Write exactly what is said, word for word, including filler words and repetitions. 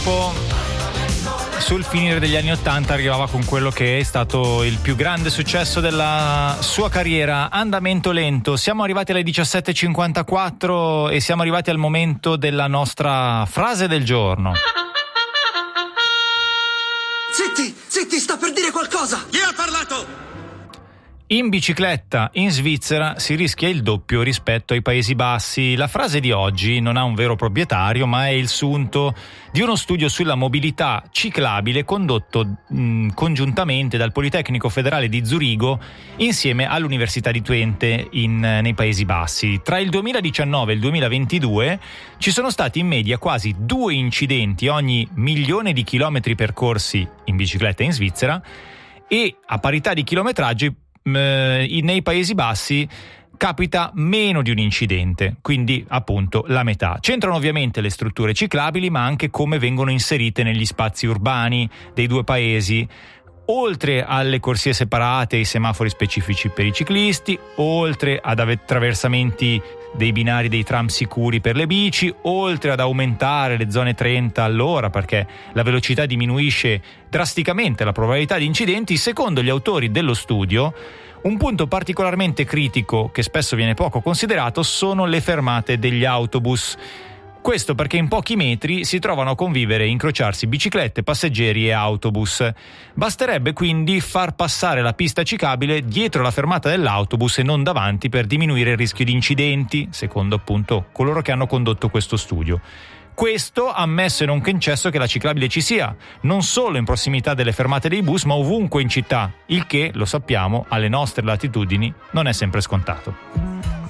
dopo, sul finire degli anni ottanta, arrivava con quello che è stato il più grande successo della sua carriera, Andamento Lento. Siamo arrivati alle diciassette e cinquantaquattro e siamo arrivati al momento della nostra frase del giorno. Zitti, zitti, sta per dire qualcosa! Chi ha parlato? In bicicletta in Svizzera si rischia il doppio rispetto ai Paesi Bassi. La frase di oggi non ha un vero proprietario, ma è il sunto di uno studio sulla mobilità ciclabile condotto mh, congiuntamente dal Politecnico Federale di Zurigo insieme all'Università di Twente in, nei Paesi Bassi. Tra il duemiladiciannove e il duemilaventidue ci sono stati in media quasi due incidenti ogni milione di chilometri percorsi in bicicletta in Svizzera, e a parità di chilometraggio nei Paesi Bassi capita meno di un incidente, quindi appunto la metà. C'entrano ovviamente le strutture ciclabili, ma anche come vengono inserite negli spazi urbani dei due paesi, oltre alle corsie separate e i semafori specifici per i ciclisti, oltre ad attraversamenti dei binari dei tram sicuri per le bici, oltre ad aumentare le zone trenta all'ora perché la velocità diminuisce drasticamente la probabilità di incidenti. Secondo gli autori dello studio, un punto particolarmente critico che spesso viene poco considerato sono le fermate degli autobus. Questo perché in pochi metri si trovano a convivere e incrociarsi biciclette, passeggeri e autobus. Basterebbe quindi far passare la pista ciclabile dietro la fermata dell'autobus e non davanti per diminuire il rischio di incidenti, secondo appunto coloro che hanno condotto questo studio. Questo ammesso e non concesso che la ciclabile ci sia, non solo in prossimità delle fermate dei bus, ma ovunque in città, il che, lo sappiamo, alle nostre latitudini non è sempre scontato.